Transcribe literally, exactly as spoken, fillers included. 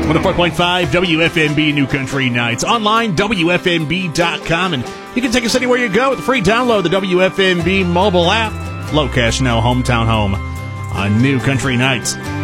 one oh four point five W F M B New Country Nights. Online, W F M B dot com. And you can take us anywhere you go with the free download, the W F M B mobile app. Low Cash Now, Hometown Home on New Country Nights.